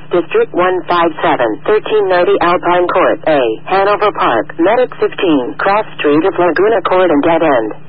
District 157, 1390 Alpine Court, A, Hanover Park, Medic 15, Cross Street of Laguna Court and Dead End.